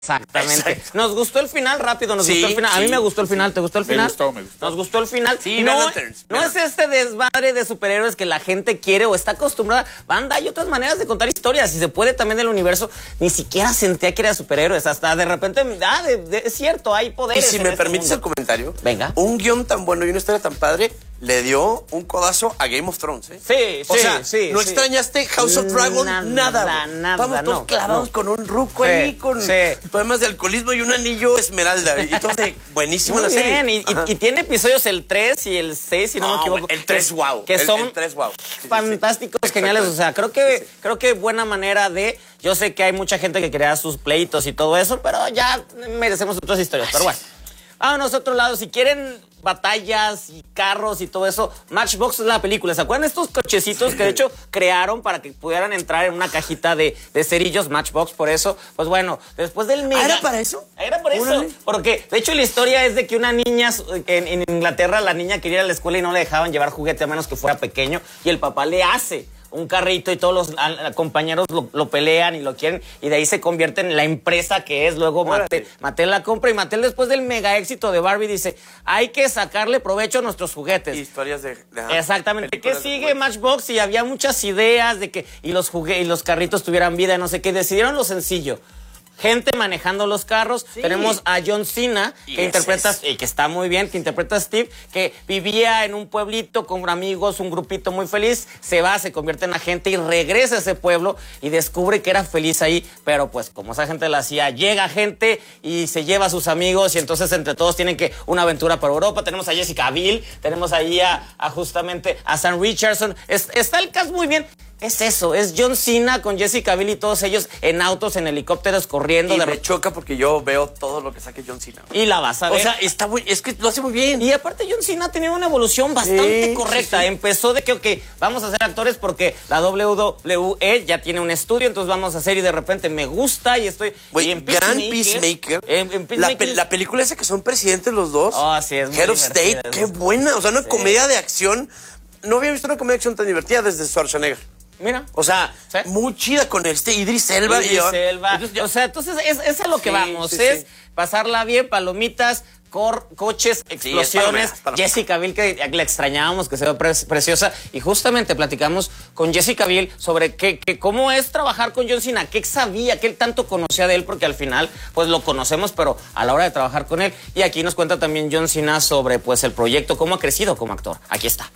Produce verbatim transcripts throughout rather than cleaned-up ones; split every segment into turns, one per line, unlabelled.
Exactamente.
Exacto.
Nos gustó el final rápido, nos
Sí,
gustó el final. A mí
sí,
me gustó el final, ¿te gustó el
Me
final?
gustó, me gustó.
Nos gustó el final.
Sí,
no,
Lanterns,
no es este desmadre de superhéroes que la gente quiere o está acostumbrada. Banda, hay otras maneras de contar historias y se puede también del universo. Ni siquiera sentía que era superhéroes, hasta de repente, ah, de, de, es cierto, hay
Y
poderes.
si
en
me
este
permites
mundo.
el comentario,
Venga.
un guión tan bueno y una historia tan padre le dio un codazo a Game of Thrones, ¿eh?
Sí,
O
sí,
sea,
sí.
¿no
sí.
extrañaste House of Dragon?
Nada,
Nada.
nada,
güey.
nada,
Vamos todos
no,
clavados
no.
con un ruco
Sí,
ahí, con
sí.
problemas de alcoholismo y un anillo esmeralda. Y todo de buenísimo
Muy
la serie.
bien, y, y, y tiene episodios el tres y el seis, si no,
No,
me equivoco.
el tres, wow.
Que
El-
son
el tres, wow. Sí, sí, sí.
fantásticos, geniales. O sea, creo que, creo que buena manera de. Yo sé que hay mucha gente que crea sus pleitos y todo eso, pero ya merecemos otras historias. Pero bueno, vámonos a otro lado. Si quieren batallas y carros y todo eso, Matchbox es la película. ¿Se acuerdan de estos cochecitos que de hecho crearon para que pudieran entrar en una cajita de, de cerillos? Matchbox, por eso. Pues bueno, después del mega...
¿Ah, era para eso?
Era por eso.
Órale.
Porque, de hecho, la historia es de que una niña, en, en Inglaterra, la niña quería ir a la escuela y no le dejaban llevar juguete a menos que fuera pequeño, y el papá le hace un carrito y todos los a, a, compañeros lo, lo pelean y lo quieren, y de ahí se convierte en la empresa que es. Luego Mattel, Mattel la compra, y Mattel, después del mega éxito de Barbie, dice, hay que sacarle provecho a nuestros juguetes.
Historias de... de ajá,
Exactamente. ¿Qué
películas de
sigue
juguetes.
Matchbox? Y había muchas ideas de que y los jugue y los carritos tuvieran vida, no sé qué. Decidieron lo sencillo. Gente manejando los carros.
Sí.
Tenemos a John Cena,
Y
que
ese
interpreta,
es.
y que está muy bien, que interpreta a Steve, que vivía en un pueblito con amigos, un grupito muy feliz. Se va, se convierte en agente y regresa a ese pueblo y descubre que era feliz ahí. Pero pues como esa gente la hacía, llega gente y se lleva a sus amigos, y entonces entre todos tienen que una aventura por Europa. Tenemos a Jessica Biel, tenemos ahí a, a justamente a Sam Richardson. Es, está el cast muy bien. Es eso, es John Cena con Jessica Biel y todos ellos en autos, en helicópteros, corriendo.
Y
de
me
re-
choca porque yo veo todo lo que saque John Cena.
Y la vas a ver.
O sea, está muy... Es que lo hace muy bien.
Y aparte John Cena ha tenido una evolución bastante
Sí,
correcta.
sí, sí.
Empezó de que, ok, vamos a ser actores porque la W W E ya tiene un estudio, entonces vamos a hacer, y de repente me gusta y estoy...
Güey,
y en
gran
Peacemaker,
Peacemaker.
En, en
La,
Peacemaker-
pe- la película esa que son presidentes los dos.
Oh, sí, es muy
Head of
divertida,
State,
es
qué
muy-
buena. O sea, una
Sí.
comedia de acción. No había visto una comedia de acción tan divertida desde Schwarzenegger.
Mira.
O sea,
Sí.
muy chida con este Idris Elba.
Idris
y-
Elba.
Entonces, ya-
O sea, entonces es, es a lo que
Sí,
vamos,
sí,
es
sí.
pasarla bien, palomitas, cor- coches, explosiones.
palomeras, palomeras.
Jessica Biel, que la extrañábamos, que se ve pre- preciosa, y justamente platicamos con Jessica Biel sobre qué, qué- cómo es trabajar con John Cena, qué sabía, qué él tanto conocía de él, porque al final pues lo conocemos, pero a la hora de trabajar con él. Y aquí nos cuenta también John Cena sobre pues el proyecto, cómo ha crecido como actor. Aquí está.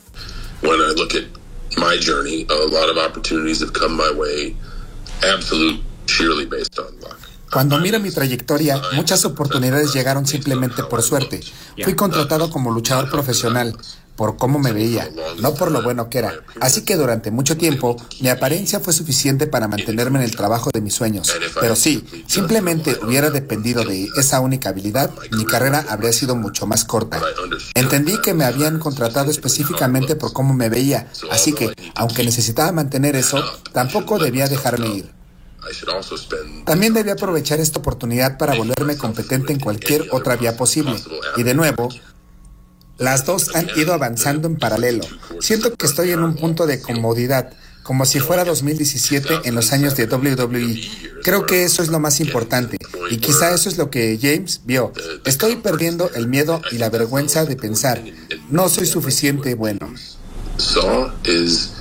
When I look at my journey, a lot of opportunities have come my way, absolute purely based on luck.
Cuando miro mi trayectoria, muchas oportunidades llegaron simplemente por suerte. Fui contratado como luchador profesional por cómo me veía, no por lo bueno que era. Así que durante mucho tiempo, mi apariencia fue suficiente para mantenerme en el trabajo de mis sueños. Pero sí, simplemente hubiera dependido de esa única habilidad, mi carrera habría sido mucho más corta. Entendí que me habían contratado específicamente por cómo me veía, así que, aunque necesitaba mantener eso, tampoco debía dejarme ir.
I should also spend
También debí aprovechar esta oportunidad para volverme competente en cualquier otra vía posible. Y de nuevo, las dos han ido avanzando en paralelo. Siento que estoy en un punto de comodidad, como si fuera dos mil diecisiete en los años de W W E. Creo que eso es lo más importante, y quizá eso es lo que James vio. Estoy perdiendo el miedo y la vergüenza de pensar, no soy suficiente bueno.
saw is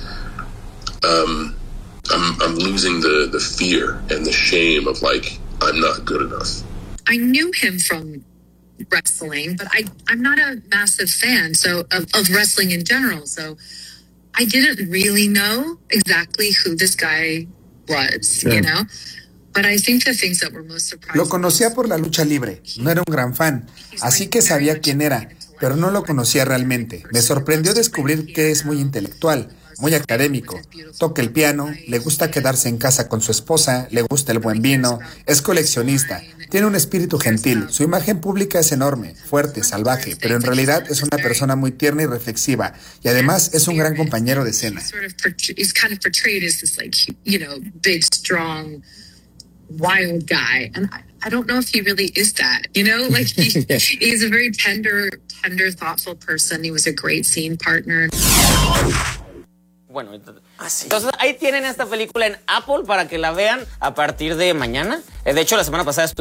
um I'm I'm losing the the fear and the shame of like I'm not good enough.
I knew him from wrestling, but I, I'm not a massive fan so of, of wrestling in general. So I didn't really know exactly who this guy was, you know? But I think the things that were most surprising.
Lo conocía por la lucha libre, no era un gran fan, así que sabía quién era, pero no lo conocía realmente. Me sorprendió descubrir que es muy intelectual, muy académico, toca el piano, le gusta quedarse en casa con su esposa, le gusta el buen vino, es coleccionista, tiene un espíritu gentil, su imagen pública es enorme, fuerte, salvaje, pero en realidad es una persona muy tierna y reflexiva, y además es un gran compañero de escena.
Sort of portray- he's kind of portrayed as this, like, you know, big, strong, wild guy. And I, I don't know if he really is that, you know? Like, he, he's a very tender, tender, thoughtful person. He was a great scene partner.
Bueno, entonces,
Ah, sí.
entonces ahí tienen esta película en Apple para que la vean a partir de mañana. Eh, De hecho, la semana pasada estuve